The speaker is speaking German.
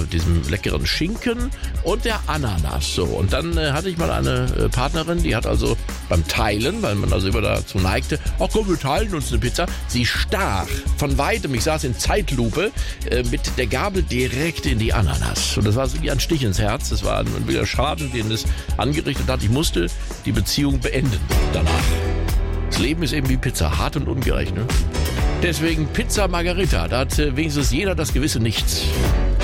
diesem leckeren Schinken und der Ananas. So, und dann hatte ich mal eine Partnerin, die hat also beim Teilen, weil man also immer dazu neigte, ach komm, wir teilen uns eine Pizza. Sie stach von weitem, ich saß in Zeitlupe, mit der Gabel direkt in die Ananas. Und das war so wie ein Stich ins Herz. Das war ein wirklicher Schaden, den es angerichtet hat. Ich musste die Beziehung beenden danach. Das Leben ist eben wie Pizza, hart und ungerecht, ne? Deswegen Pizza Margherita, da hat wenigstens jeder das gewisse Nichts.